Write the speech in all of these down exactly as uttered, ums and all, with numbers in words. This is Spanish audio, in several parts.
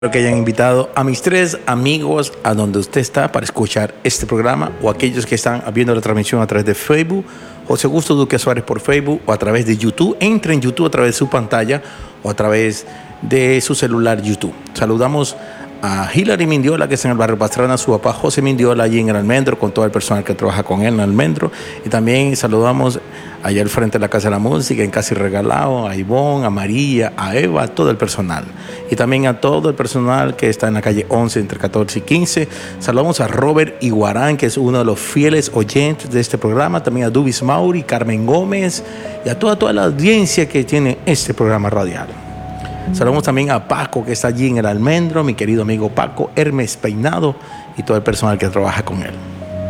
Espero que hayan invitado a mis tres amigos a donde usted está para escuchar este programa, o aquellos que están viendo la transmisión a través de Facebook, José Augusto Duque Suárez por Facebook, o a través de YouTube. Entre en YouTube a través de su pantalla o a través de su celular YouTube. Saludamos a Hilary Mindiola, que está en el barrio Pastrana, su papá José Mindiola allí en el Almendro, con todo el personal que trabaja con él en el Almendro. Y también saludamos allá al frente de la Casa de la Música, en Casi Regalado, a Ivonne, a María, a Eva, a todo el personal. Y también a todo el personal que está en la calle once, entre catorce y quince. Saludamos a Robert Iguarán, que es uno de los fieles oyentes de este programa. También a Dubis Mauri, Carmen Gómez y a toda, toda la audiencia que tiene este programa radial. Saludamos también a Paco, que está allí en el Almendro, mi querido amigo Paco, Hermes Peinado y todo el personal que trabaja con él.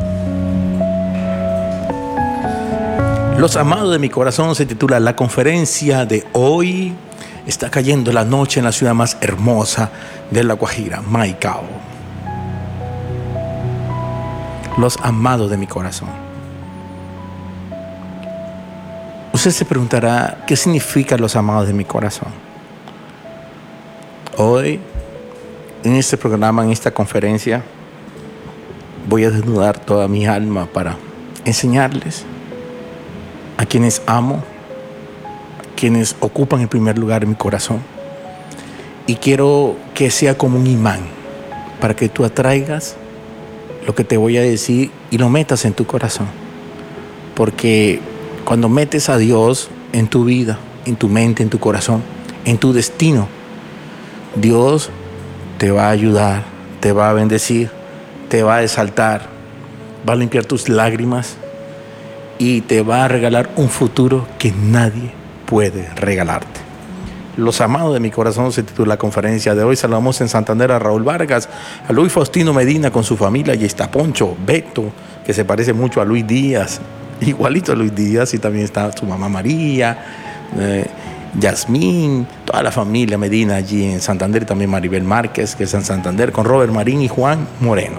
Los amados de mi corazón se titula La conferencia de hoy. Está cayendo la noche en la ciudad más hermosa de La Guajira, Maicao. Los amados de mi corazón. Usted se preguntará, ¿qué significa los amados de mi corazón? Hoy, en este programa, en esta conferencia, voy a desnudar toda mi alma para enseñarles a quienes amo, a quienes ocupan el primer lugar en mi corazón. Y quiero que sea como un imán para que tú atraigas lo que te voy a decir y lo metas en tu corazón. Porque cuando metes a Dios en tu vida, en tu mente, en tu corazón, en tu destino, Dios te va a ayudar, te va a bendecir, te va a exaltar, va a limpiar tus lágrimas y te va a regalar un futuro que nadie puede regalarte. Los amados de mi corazón se titula la conferencia de hoy. Saludamos en Santander a Raúl Vargas, a Luis Faustino Medina con su familia, y está Poncho, Beto, que se parece mucho a Luis Díaz, igualito a Luis Díaz, y también está su mamá María, eh, Yasmín, toda la familia Medina allí en Santander, y también Maribel Márquez, que está en Santander, con Robert Marín y Juan Moreno.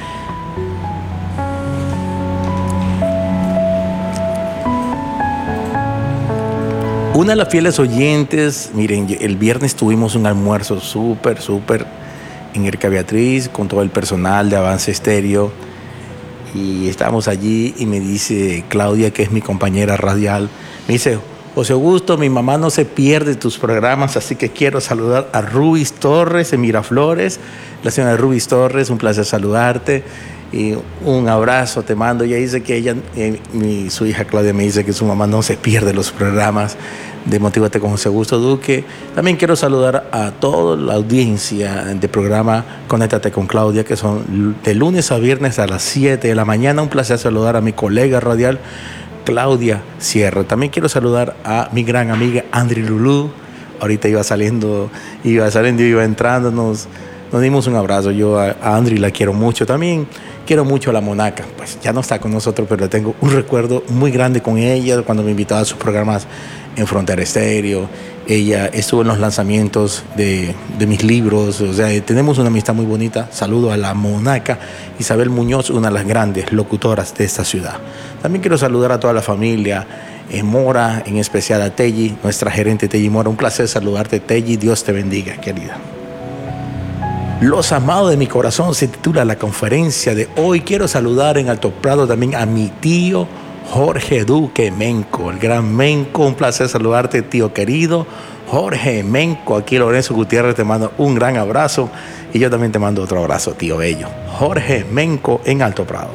Una de las fieles oyentes, miren, el viernes tuvimos un almuerzo súper, súper en Erika Beatriz, con todo el personal de Avance Estéreo, y estábamos allí y me dice Claudia, que es mi compañera radial, me dice: José Augusto, mi mamá no se pierde tus programas, así que quiero saludar a Rubis Torres en Miraflores. La señora Rubis Torres, un placer saludarte y un abrazo te mando. Ella dice que ella, eh, mi, su hija Claudia me dice que su mamá no se pierde los programas de Motívate con José Augusto Duque. También quiero saludar a toda la audiencia del programa Conéctate con Claudia, que son de lunes a viernes a las siete de la mañana. Un placer saludar a mi colega radial Claudia Sierra. También quiero saludar a mi gran amiga Andri Lulú. Ahorita iba saliendo, iba saliendo, iba entrando, nos, nos dimos un abrazo. Yo a, a Andri la quiero mucho. También quiero mucho a la Monaca. Pues ya no está con nosotros, pero tengo un recuerdo muy grande con ella cuando me invitaba a sus programas en Frontera Estéreo. Ella estuvo en los lanzamientos de, de mis libros. O sea, tenemos una amistad muy bonita. Saludo a la Monaca. Isabel Muñoz, una de las grandes locutoras de esta ciudad. También quiero saludar a toda la familia eh, Mora, en especial a Telly, nuestra gerente Telly Mora. Un placer saludarte, Telly. Dios te bendiga, querida. Los amados de mi corazón se titula la conferencia de hoy. Quiero saludar en Alto Prado también a mi tío Jorge Duque Menco, el gran Menco. Un placer saludarte, tío querido Jorge Menco. Aquí Lorenzo Gutiérrez te mando un gran abrazo, y yo también te mando otro abrazo, tío bello. Jorge Menco en Alto Prado.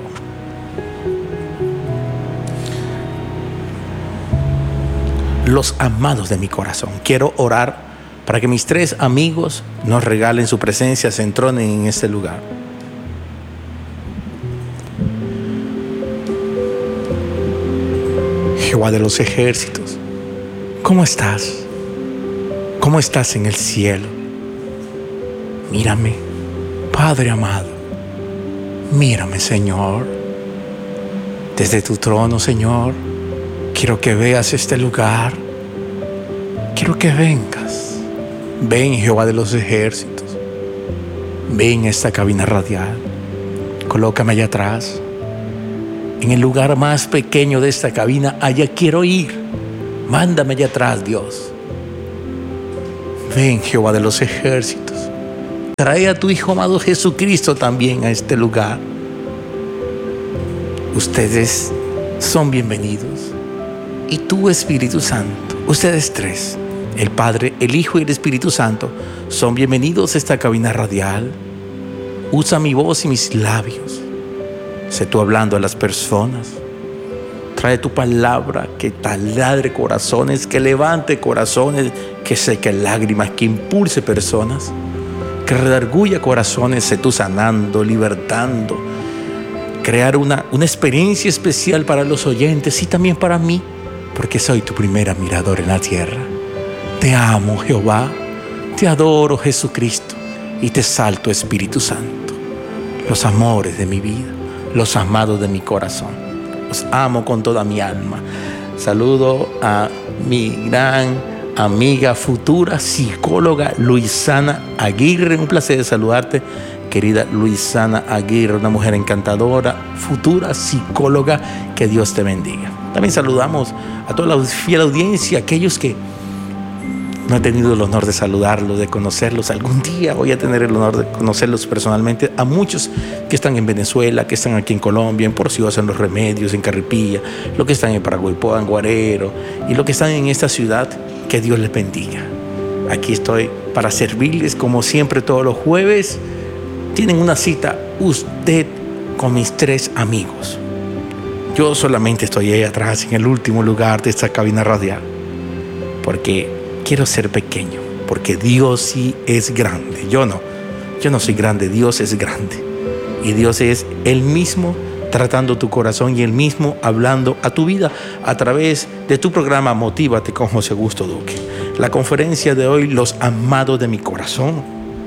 Los amados de mi corazón, quiero orar para que mis tres amigos nos regalen su presencia, se entronen en este lugar. Jehová de los ejércitos, ¿cómo estás? ¿Cómo estás en el cielo? Mírame, Padre amado, mírame, Señor. Desde tu trono, Señor, quiero que veas este lugar. Quiero que vengas. Ven, Jehová de los ejércitos. Ven a esta cabina radial. Colócame allá atrás. En el lugar más pequeño de esta cabina, allá quiero ir. Mándame allá atrás, Dios. Ven, Jehová de los ejércitos. Trae a tu Hijo amado Jesucristo también a este lugar. Ustedes son bienvenidos. Y tú, Espíritu Santo, ustedes tres, el Padre, el Hijo y el Espíritu Santo, son bienvenidos a esta cabina radial. Usa mi voz y mis labios. Sé tú hablando a las personas. Trae tu palabra que taladre corazones, que levante corazones, que seque lágrimas, que impulse personas, que redarguya corazones. Sé tú sanando, libertando, crear una, una experiencia especial para los oyentes y también para mí, porque soy tu primer admirador en la tierra. Te amo, Jehová, te adoro, Jesucristo, y te exalto, Espíritu Santo. Los amores de mi vida, los amados de mi corazón, los amo con toda mi alma. Saludo a mi gran amiga, futura psicóloga Luisana Aguirre. Un placer saludarte, querida Luisana Aguirre, una mujer encantadora, futura psicóloga. Que Dios te bendiga. También saludamos a toda la fiel audiencia, aquellos que no he tenido el honor de saludarlos, de conocerlos. Algún día voy a tener el honor de conocerlos personalmente. A muchos que están en Venezuela, que están aquí en Colombia, en Porciosa, en Los Remedios, en Carripilla, los que están en Paraguaypoa, en Guarero, y los que están en esta ciudad. Que Dios les bendiga. Aquí estoy para servirles como siempre todos los jueves. Tienen una cita usted con mis tres amigos. Yo solamente estoy ahí atrás en el último lugar de esta cabina radial, porque quiero ser pequeño, porque Dios sí es grande. Yo no, yo no soy grande, Dios es grande. Y Dios es Él mismo tratando tu corazón y Él mismo hablando a tu vida a través de tu programa Motívate con José Augusto Duque. La conferencia de hoy, Los amados de mi corazón.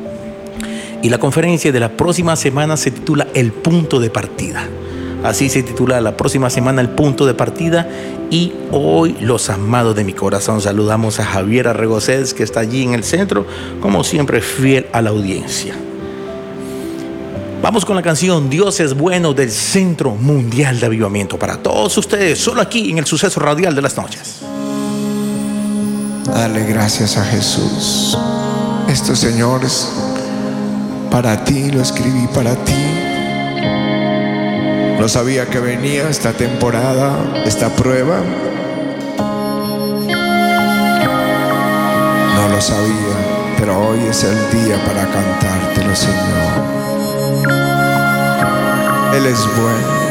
Y la conferencia de la próxima semana se titula El punto de partida. Así se titula la próxima semana, El punto de partida. Y hoy, Los amados de mi corazón. Saludamos a Javier Arregocés, que está allí en el centro, como siempre fiel a la audiencia. Vamos con la canción Dios es bueno del Centro Mundial de Avivamiento para todos ustedes, solo aquí en el Suceso Radial de las Noches. Dale gracias a Jesús. Esto, señores, para ti, lo escribí para ti. No sabía que venía esta temporada, esta prueba. No lo sabía, pero hoy es el día para cantártelo, Señor. Él es bueno.